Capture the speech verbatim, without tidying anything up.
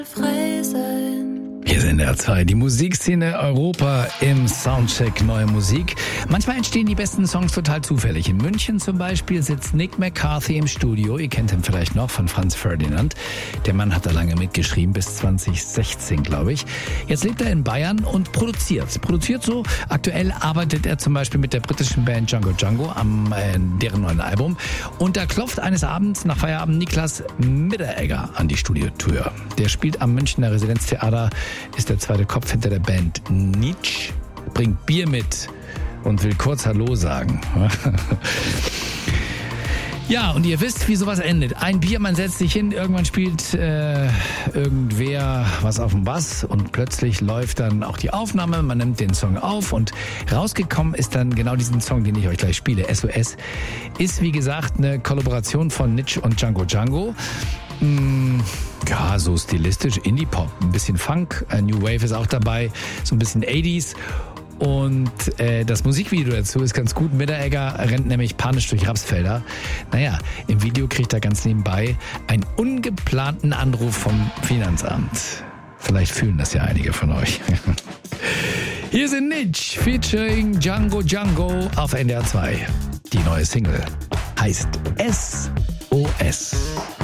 Frei sein. Hier sind R zwei, die Musikszene Europa im Soundcheck Neue Musik. Manchmal entstehen die besten Songs total zufällig. In München zum Beispiel sitzt Nick McCarthy im Studio. Ihr kennt ihn vielleicht noch von Franz Ferdinand. Der Mann hat da lange mitgeschrieben, bis zwanzig sechzehn, glaube ich. Jetzt lebt er in Bayern und produziert. Produziert so. Aktuell arbeitet er zum Beispiel mit der britischen Band Django Django am äh, deren neuen Album. Und da klopft eines Abends nach Feierabend Niklas Mitteregger an die Studiotür. Der spielt am Münchner Residenztheater, ist der zweite Kopf hinter der Band Nietzsche, bringt Bier mit und will kurz Hallo sagen. Ja, und ihr wisst, wie sowas endet. Ein Bier, man setzt sich hin, irgendwann spielt äh, irgendwer was auf dem Bass und plötzlich läuft dann auch die Aufnahme, man nimmt den Song auf und rausgekommen ist dann genau diesen Song, den ich euch gleich spiele. S O S ist, wie gesagt, eine Kollaboration von Nietzsche und Django Django. Mm, ja, so stilistisch Indie-Pop, ein bisschen Funk, New Wave ist auch dabei, so ein bisschen achtziger. Und äh, das Musikvideo dazu ist ganz gut. Mitteregger rennt nämlich panisch durch Rapsfelder. Naja, im Video kriegt er ganz nebenbei einen ungeplanten Anruf vom Finanzamt. Vielleicht fühlen das ja einige von euch. Hier sind Nietzsche featuring Django Django auf N D R zwei. Die neue Single heißt S O S.